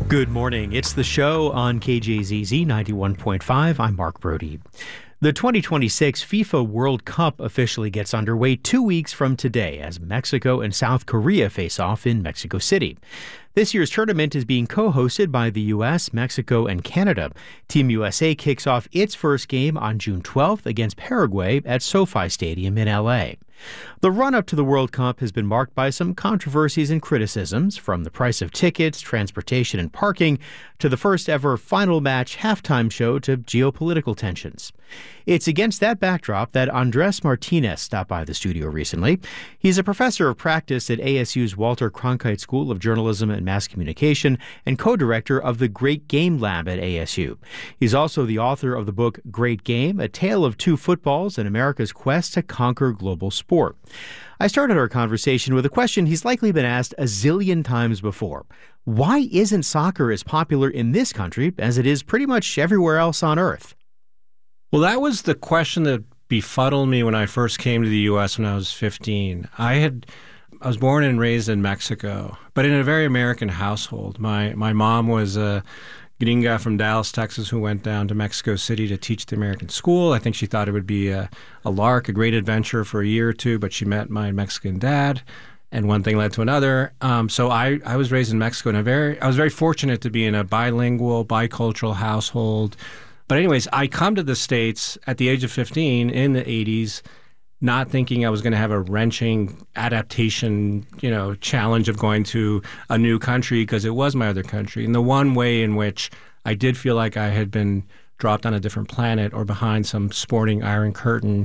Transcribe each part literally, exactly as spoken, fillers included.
Good morning. It's The Show on K J Z Z ninety-one point five. I'm Mark Brody. The twenty twenty-six FIFA World Cup officially gets underway two weeks from today as Mexico and South Korea face off in Mexico City. This year's tournament is being co-hosted by the U S, Mexico, and Canada. Team U S A kicks off its first game on June twelfth against Paraguay at SoFi Stadium in L A. The run-up to the World Cup has been marked by some controversies and criticisms, from the price of tickets, transportation, and parking, to the first-ever final match halftime show to geopolitical tensions. It's against that backdrop that Andres Martinez stopped by the studio recently. He's a professor of practice at A S U's Walter Cronkite School of Journalism and Mass Communication and co-director of the Great Game Lab at A S U. He's also the author of the book Great Game, A Tale of Two Footballs and America's Quest to Conquer Global Sport. I started our conversation with a question he's likely been asked a zillion times before. Why isn't soccer as popular in this country as it is pretty much everywhere else on Earth? Well, that was the question that befuddled me when I first came to the U S when I was fifteen. I had I was born and raised in Mexico, but in a very American household. My my mom was a gringa from Dallas, Texas, who went down to Mexico City to teach the American school. I think she thought it would be a, a lark, a great adventure for a year or two, but she met my Mexican dad, and one thing led to another. Um, so I, I was raised in Mexico, and a very I was very fortunate to be in a bilingual, bicultural household. But anyways, I come to the States at the age of fifteen in the eighties, not thinking I was going to have a wrenching adaptation, you know, challenge of going to a new country, because it was my other country. And the one way in which I did feel like I had been dropped on a different planet or behind some sporting iron curtain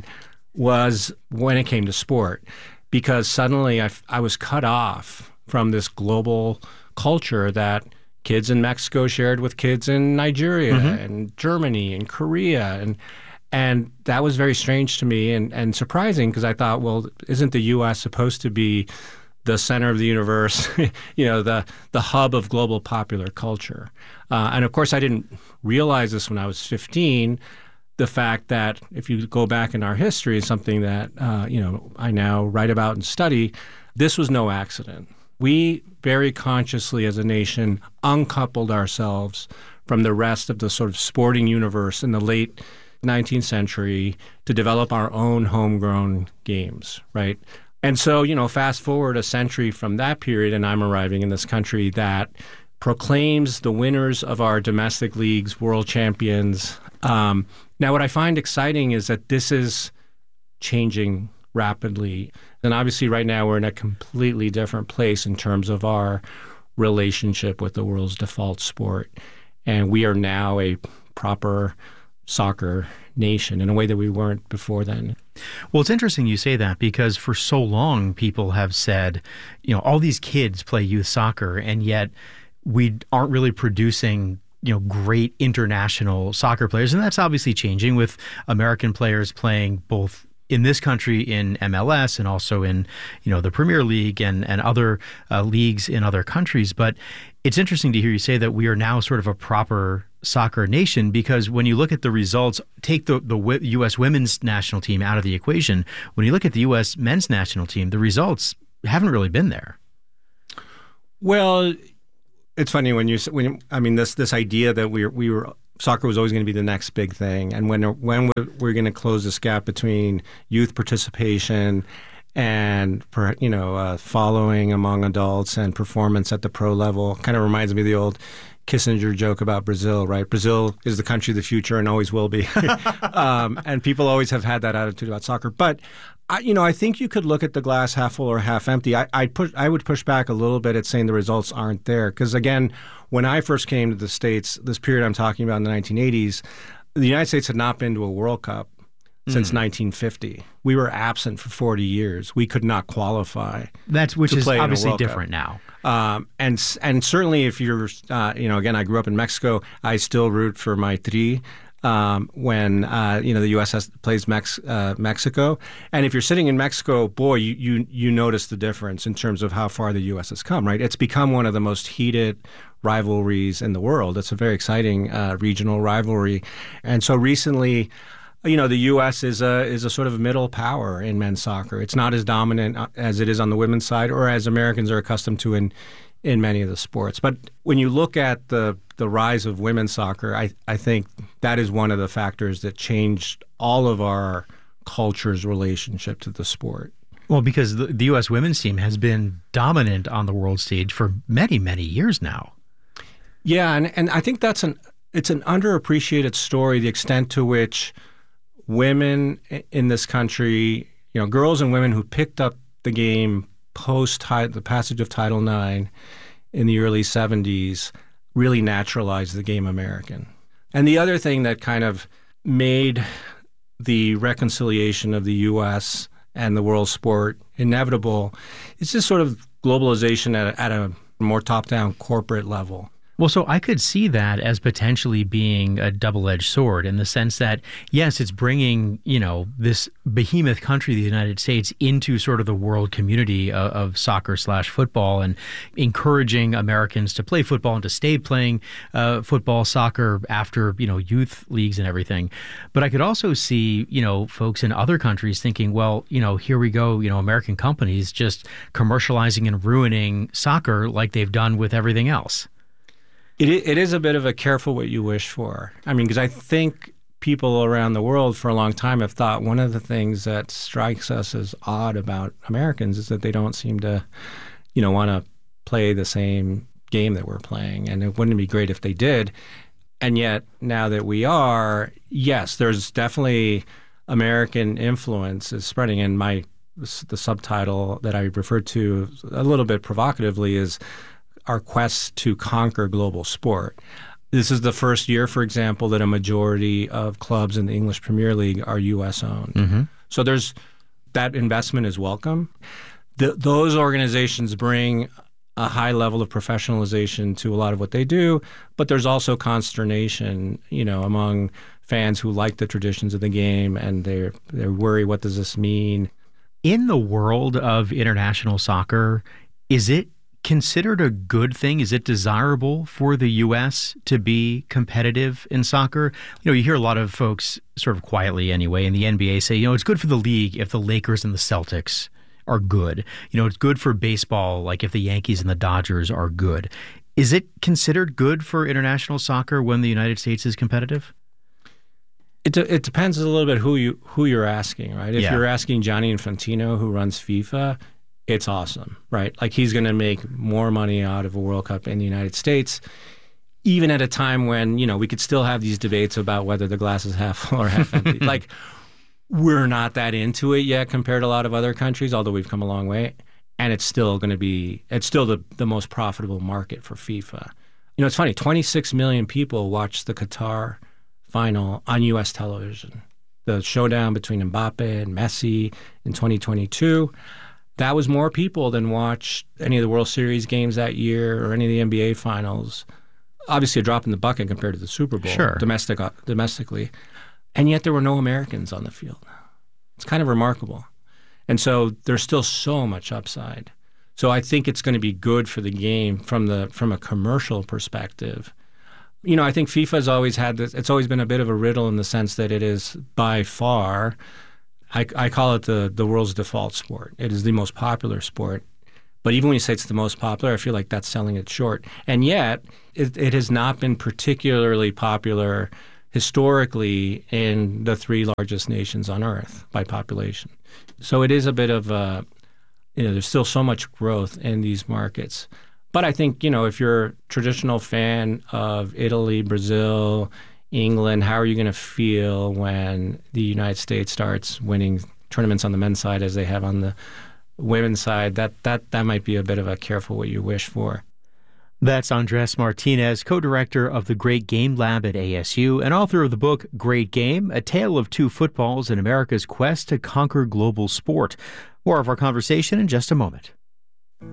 was when it came to sport, because suddenly I, I was cut off from this global culture that kids in Mexico shared with kids in Nigeria mm-hmm. and Germany and Korea. And and that was very strange to me and, and surprising, because I thought, well, isn't the U S supposed to be the center of the universe, you know, the, the hub of global popular culture? Uh, and of course, I didn't realize this when I was fifteen. The fact that if you go back in our history, is something that, uh, you know, I now write about and study. This was no accident. We very consciously as a nation uncoupled ourselves from the rest of the sort of sporting universe in the late nineteenth century to develop our own homegrown games, right? And so, you know, fast forward a century from that period, and I'm arriving in this country that proclaims the winners of our domestic leagues world champions. Um, now, what I find exciting is that this is changing rapidly. And obviously right now we're in a completely different place in terms of our relationship with the world's default sport. And we are now a proper soccer nation in a way that we weren't before then. Well, it's interesting you say that, because for so long people have said, you know, all these kids play youth soccer, and yet we aren't really producing, you know, great international soccer players. And that's obviously changing, with American players playing both in this country in M L S and also in, you know, the Premier League and, and other uh, leagues in other countries. But it's interesting to hear you say that we are now sort of a proper soccer nation, because when you look at the results, take the, the U S women's national team out of the equation. When you look at the U S men's national team, the results haven't really been there. Well, it's funny when you, when you, I mean, this this idea that we were, we were soccer was always going to be the next big thing, and when when we're going to close this gap between youth participation and, you know, uh, following among adults and performance at the pro level, kind of reminds me of the old Kissinger joke about Brazil, right? Brazil is the country of the future and always will be. um, and people always have had that attitude about soccer. But, I, you know, I think you could look at the glass half full or half empty. I, I'd push, I would push back a little bit at saying the results aren't there. Because, again, when I first came to the States, this period I'm talking about in the nineteen eighties, the United States had not been to a World Cup since mm. nineteen fifty. We were absent for forty years. We could not qualify. That's which to is play obviously different now. Um, and and certainly if you're, uh, you know, again, I grew up in Mexico. I still root for my Tri um, when, uh, you know, the U S has, plays Mex, uh, Mexico. And if you're sitting in Mexico, boy, you, you, you notice the difference in terms of how far the U S has come, right? It's become one of the most heated rivalries in the world. It's a very exciting uh, regional rivalry. And so recently, you know, the U S is a is a sort of middle power in men's soccer. It's not as dominant as it is on the women's side, or as Americans are accustomed to in in many of the sports. But when you look at the the rise of women's soccer, I, I think that is one of the factors that changed all of our culture's relationship to the sport. Well, because the, the U S women's team has been dominant on the world stage for many, many years now. Yeah, and, and I think that's an it's an underappreciated story, the extent to which women in this country, you know, girls and women who picked up the game post the passage of Title nine in the early seventies really naturalized the game American. And the other thing that kind of made the reconciliation of the U S and the world sport inevitable is just sort of globalization at a, at a more top-down corporate level. Well, so I could see that as potentially being a double-edged sword in the sense that, yes, it's bringing, you know, this behemoth country, the United States, into sort of the world community of, of soccer slash football and encouraging Americans to play football and to stay playing uh, football, soccer after, you know, youth leagues and everything. But I could also see, you know, folks in other countries thinking, well, you know, here we go, you know, American companies just commercializing and ruining soccer like they've done with everything else. It it is a bit of a careful what you wish for. I mean, because I think people around the world for a long time have thought one of the things that strikes us as odd about Americans is that they don't seem to, you know, want to play the same game that we're playing. And it wouldn't be great if they did. And yet, now that we are, yes, there's definitely American influence is spreading. And my the subtitle that I referred to a little bit provocatively is our quest to conquer global sport. This is the first year, for example, that a majority of clubs in the English Premier League are U S owned. Mm-hmm. So there's that investment is welcome. The, those organizations bring a high level of professionalization to a lot of what they do, but there's also consternation, you know, among fans who like the traditions of the game, and they're they worry, what does this mean? In the world of international soccer, is it considered a good thing? Is it desirable for the U S to be competitive in soccer? You know, you hear a lot of folks sort of quietly anyway in the N B A say, you know, it's good for the league if the Lakers and the Celtics are good. You know, it's good for baseball, like if the Yankees and the Dodgers are good. Is it considered good for international soccer when the United States is competitive? It de- it depends a little bit who you who you're asking, right? If Yeah. you're asking Gianni Infantino, who runs FIFA, it's awesome, right? Like he's going to make more money out of a World Cup in the United States, even at a time when, you know, we could still have these debates about whether the glass is half full or half empty. Like, we're not that into it yet compared to a lot of other countries, although we've come a long way. And it's still going to be, it's still the, the most profitable market for FIFA. You know, it's funny, twenty-six million people watched the Qatar final on U S television. The showdown between Mbappe and Messi in twenty twenty-two. That was more people than watched any of the World Series games that year or any of the N B A finals. Obviously a drop in the bucket compared to the Super Bowl, Sure. domestic, domestically. And yet there were no Americans on the field. It's kind of remarkable. And so there's still so much upside. So I think it's going to be good for the game from the from a commercial perspective. You know, I think FIFA has always had this, it's always been a bit of a riddle in the sense that it is by far, I, I call it the, the world's default sport. It is the most popular sport. But even when you say it's the most popular, I feel like that's selling it short. And yet, it, it has not been particularly popular historically in the three largest nations on Earth by population. So it is a bit of a, you know, there's still so much growth in these markets. But I think, you know, if you're a traditional fan of Italy, Brazil, England, how are you going to feel when the United States starts winning tournaments on the men's side as they have on the women's side? That that that might be a bit of a careful what you wish for. That's Andres Martinez, co-director of the Great Game Lab at A S U and author of the book Great Game, A Tale of Two Footballs in America's Quest to Conquer Global Sport. More of our conversation in just a moment.